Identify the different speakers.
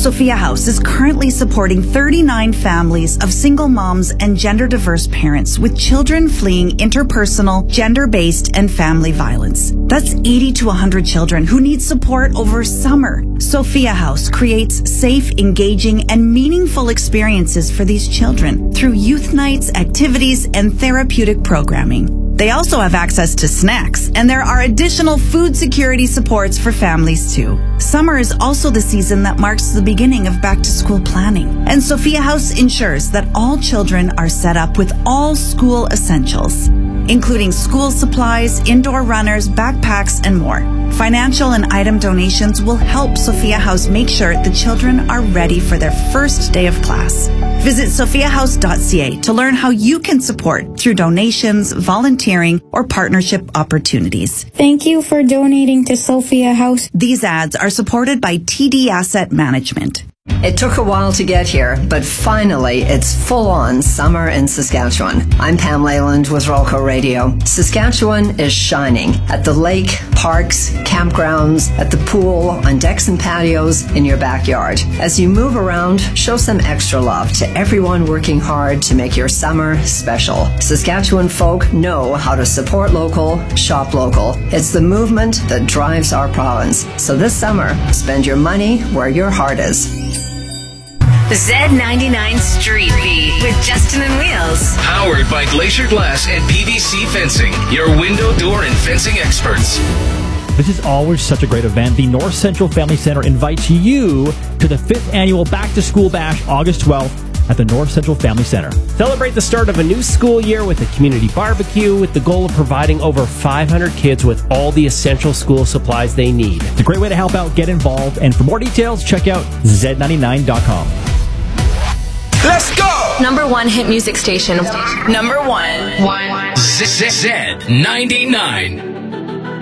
Speaker 1: Sophia House is currently supporting 39 families of single moms and gender-diverse parents with children fleeing interpersonal, gender-based, and family violence. That's 80 to 100 children who need support over summer. Sophia House creates safe, engaging, and meaningful experiences for these children through youth nights, activities, and therapeutic programming. They also have access to snacks, and there are additional food security supports for families too. Summer is also the season that marks the beginning of back-to-school planning, and Sophia House ensures that all children are set up with all school essentials, including school supplies, indoor runners, backpacks, and more. Financial and item donations will help Sophia House make sure the children are ready for their first day of class. Visit sophiahouse.ca to learn how you can support through donations, volunteering, or partnership opportunities.
Speaker 2: Thank you for donating to Sophia House.
Speaker 1: These ads are supported by TD Asset Management.
Speaker 3: It took a while to get here, but finally it's full-on summer in Saskatchewan. I'm Pam Leyland with Rolco Radio. Saskatchewan is shining at the lake, parks, campgrounds, at the pool, on decks and patios, in your backyard. As you move around, show some extra love to everyone working hard to make your summer special. Saskatchewan folk know how to support local, shop local. It's the movement that drives our province. So this summer, spend your money where your heart is.
Speaker 4: Z99 Street Beat with Justin and Wheels.
Speaker 5: Powered by Glacier Glass and PVC Fencing, your window, door, and fencing experts.
Speaker 6: This is always such a great event. The North Central Family Center invites you to the 5th annual Back to School Bash, August 12th at the North Central Family Center.
Speaker 7: Celebrate the start of a new school year with a community barbecue with the goal of providing over 500 kids with all the essential school supplies they need.
Speaker 6: It's a great way to help out, get involved, and for more details, check out Z99.com.
Speaker 5: Let's go!
Speaker 4: Number one hit music station. Number one.
Speaker 5: Z99.